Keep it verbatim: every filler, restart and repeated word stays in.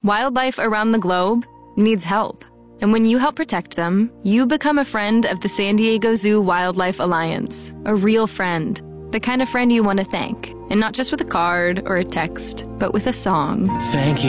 Wildlife around the globe needs help. And when you help protect them, you become a friend of the San Diego Zoo Wildlife Alliance, a real friend, the kind of friend you want to thank, and not just with a card or a text, but with a song. Thank you.